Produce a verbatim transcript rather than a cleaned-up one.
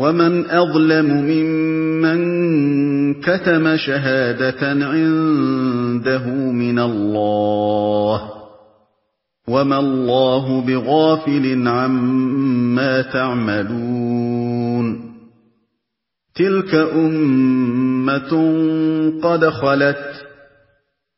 وَمَنْ أَظْلَمُ مِمَّنْ كَتَمَ شَهَادَةً عِندَهُ مِنَ اللَّهِ ۗ وَمَا اللَّهُ بِغَافِلٍ عَمَّا تَعْمَلُونَ تِلْكَ أُمَّةٌ قَدْ خَلَتْ